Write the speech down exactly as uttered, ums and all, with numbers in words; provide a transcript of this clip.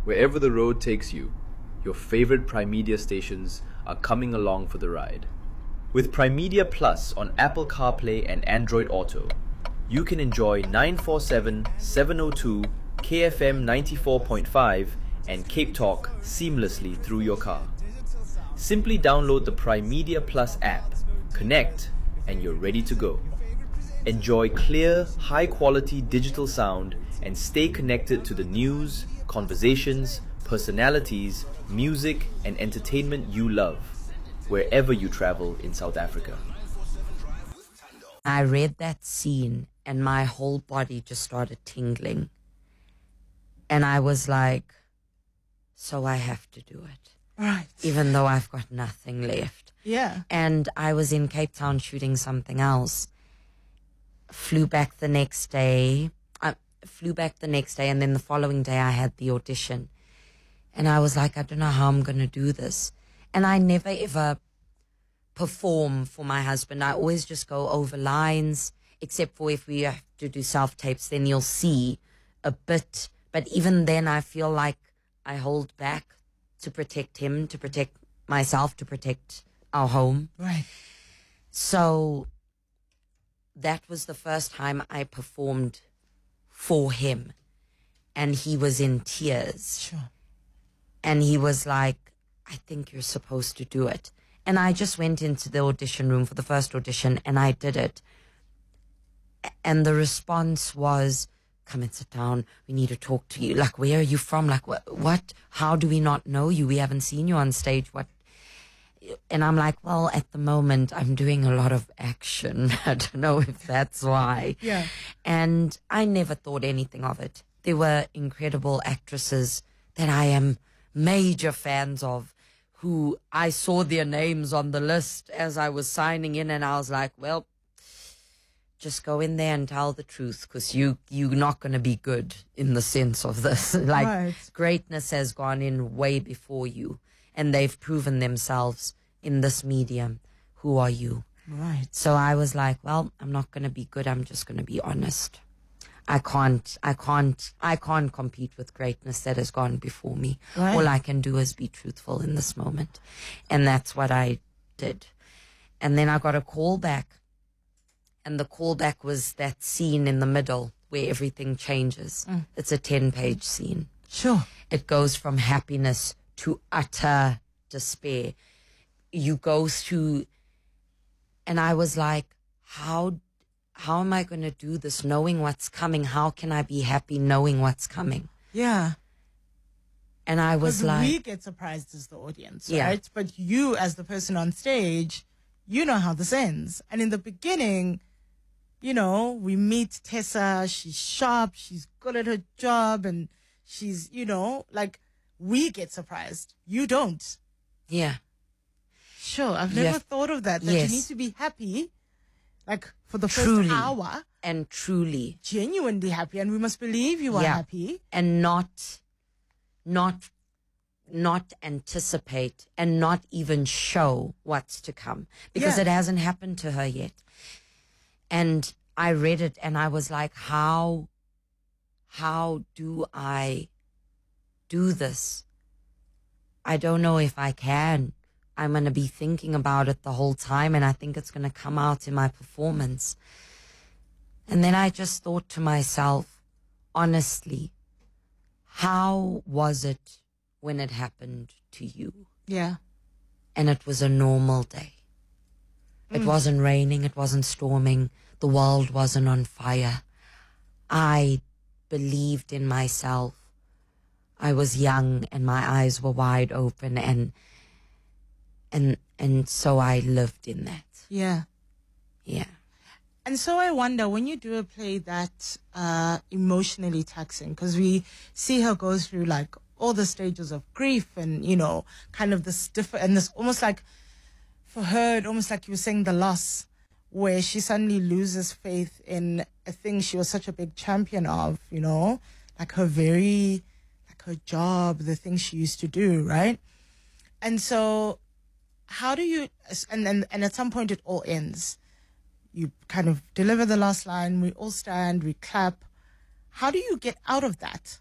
Wherever the road takes you, your favorite Primedia stations are coming along for the ride. With Primedia Plus on Apple CarPlay and Android Auto, you can enjoy nine forty-seven, seven oh two, K F M ninety-four point five and Cape Talk seamlessly through your car. Simply download the Primedia Plus app, connect, and you're ready to go. Enjoy clear, high-quality digital sound and stay connected to the news, conversations, personalities, music, and entertainment you love, wherever you travel in South Africa. I read that scene and my whole body just started tingling. And I was like, so I have to do it. Right. Even though I've got nothing left. Yeah. And I was in Cape Town shooting something else. Flew back the next day. I flew back the next day, and then the following day I had the audition. And I was like, I don't know how I'm going to do this. And I never ever perform for my husband. I always just go over lines, except for if we have to do self-tapes, then you'll see a bit. But even then I feel like I hold back to protect him, to protect myself, to protect our home. Right. So that was the first time I performed for him. And he was in tears. Sure. And he was like, I think you're supposed to do it. And I just went into the audition room for the first audition and I did it. And the response was, come and sit down. We need to talk to you. Like, where are you from? Like, what? what? How do we not know you? We haven't seen you on stage. What? And I'm like, well, at the moment, I'm doing a lot of action. I don't know if that's why. Yeah. And I never thought anything of it. There were incredible actresses that I am major fans of, who I saw their names on the list as I was signing in, and I was like, well, just go in there and tell the truth, because you, you're not going to be good in the sense of this. Like, Right. Greatness has gone in way before you, and they've proven themselves in this medium. Who are you? Right. So I was like, well, I'm not going to be good. I'm just going to be honest. I can't, I can't, I can't compete with greatness that has gone before me. Right. All I can do is be truthful in this moment. And that's what I did. And then I got a call back. And the callback was that scene in the middle where everything changes. Mm. It's a ten-page scene. Sure. It goes from happiness to utter despair. You go through, and I was like, how, how am I going to do this knowing what's coming? How can I be happy knowing what's coming? Yeah. And I was Because like, we get surprised as the audience, Yeah. right? But you, as the person on stage, you know how this ends. And in the beginning, you know, we meet Tessa. She's sharp. She's good at her job. And she's, you know, like, we get surprised. You don't. yeah, Sure. I've You never have- thought of that. That Yes. you need to be happy, like, for the first Truly. hour, and truly. genuinely happy. And we must believe you are Yeah. happy. And not, not, not anticipate and not even show what's to come, because Yeah. it hasn't happened to her yet. And I read it and I was like, how, how do I do this? I don't know if I can. I'm going to be thinking about it the whole time, and I think it's going to come out in my performance. And then I just thought to myself, honestly, how was it when it happened to you? Yeah. And it was a normal day. It wasn't raining. It wasn't storming. The world wasn't on fire. I believed in myself. I was young and my eyes were wide open, and, and, and so I lived in that. Yeah. Yeah. And so I wonder, when you do a play that uh, emotionally taxing, because we see her go through like all the stages of grief and, you know, kind of this different, and this almost like, for her, it almost like you were saying the loss, where she suddenly loses faith in a thing she was such a big champion of, you know, like her very, like her job, the things she used to do, right? And so how do you, and then, and at some point it all ends. You kind of deliver the last line, we all stand, we clap. How do you get out of that?